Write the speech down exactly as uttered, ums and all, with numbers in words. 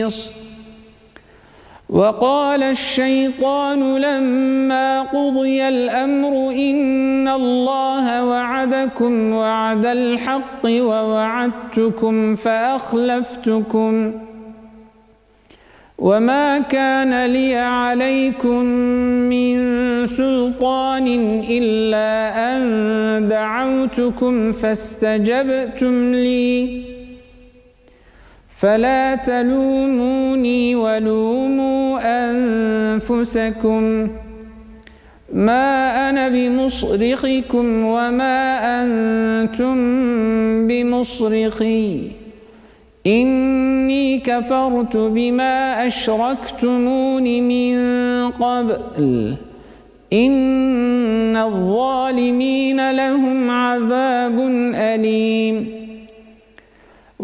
وقال الشيطان لما قضي الأمر إن الله وعدكم وعد الحق ووعدتكم فأخلفتكم وما كان لي عليكم من سلطان إلا أن دعوتكم فاستجبتم لي فلا تلوموني ولوموا أنفسكم ما أنا بمصرخكم وما أنتم بمصرخي إني كفرت بما أشركتمون من قبل إن الظالمين لهم عذاب أليم